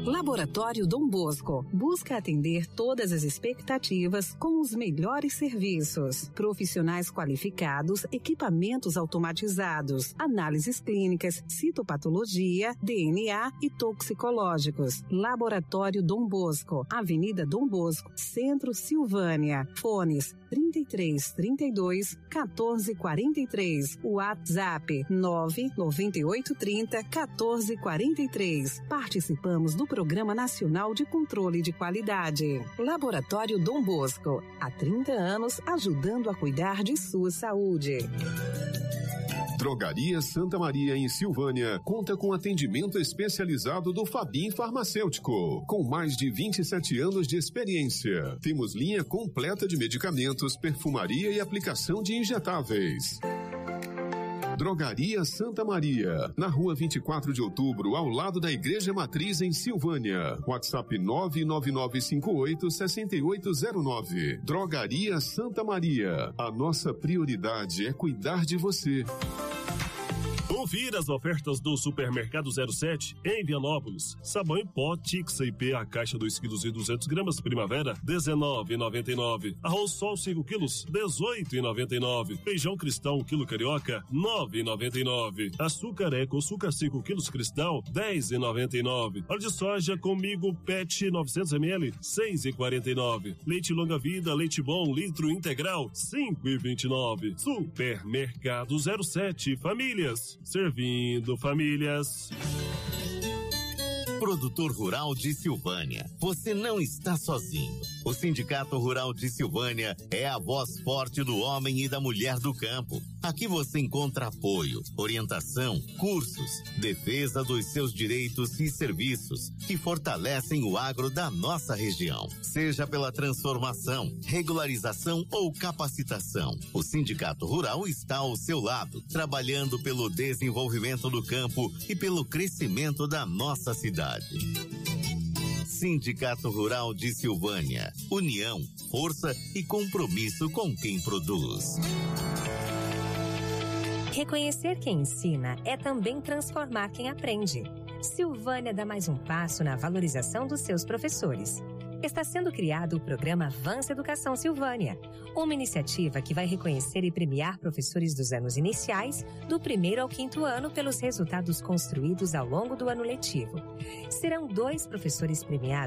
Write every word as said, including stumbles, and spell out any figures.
Laboratório Dom Bosco busca atender todas as expectativas com os melhores serviços. Profissionais qualificados, equipamentos automatizados, análises clínicas, citopatologia, D N A e toxicológicos. Laboratório Dom Bosco, Avenida Dom Bosco, Centro, Silvânia. Fones trinta e três, trinta e dois, quatorze, quarenta e três. WhatsApp nove nove oito trinta, quatorze, quarenta e três. Participamos do Programa Nacional de Controle de Qualidade. Laboratório Dom Bosco, há trinta anos ajudando a cuidar de sua saúde. Drogaria Santa Maria, em Silvânia, conta com atendimento especializado do Fabim Farmacêutico, com mais de vinte e sete anos de experiência. Temos linha completa de medicamentos, perfumaria e aplicação de injetáveis. Drogaria Santa Maria, na rua vinte e quatro de outubro, ao lado da Igreja Matriz, em Silvânia. WhatsApp nove nove nove cinco oito, seis oito zero nove. Drogaria Santa Maria, a nossa prioridade é cuidar de você. Confira as ofertas do Supermercado zero sete em Vianópolis. Sabão em pó Tixa I P, a caixa dois quilos e duzentos gramas, Primavera, dezenove reais e noventa e nove centavos. Arroz Sol cinco quilos, dezoito reais e noventa e nove centavos. Feijão Cristão, quilo carioca, nove reais e noventa e nove centavos. Açúcar Eco, açúcar cinco quilos Cristal, dez reais e noventa e nove centavos. Óleo de soja Comigo Pet novecentos mililitros, seis reais e quarenta e nove centavos. Leite Longa Vida, leite bom, litro integral, cinco reais e vinte e nove centavos. Supermercado zero sete, famílias, servindo famílias. Produtor Rural de Silvânia, você não está sozinho. O Sindicato Rural de Silvânia é a voz forte do homem e da mulher do campo. Aqui você encontra apoio, orientação, cursos, defesa dos seus direitos e serviços que fortalecem o agro da nossa região. Seja pela transformação, regularização ou capacitação, o Sindicato Rural está ao seu lado, trabalhando pelo desenvolvimento do campo e pelo crescimento da nossa cidade. Sindicato Rural de Silvânia. União, força e compromisso com quem produz. Reconhecer quem ensina é também transformar quem aprende. Silvânia dá mais um passo na valorização dos seus professores. Está sendo criado o programa Avança Educação Silvânia, uma iniciativa que vai reconhecer e premiar professores dos anos iniciais, do primeiro ao quinto ano, pelos resultados construídos ao longo do ano letivo. Serão dois professores premiados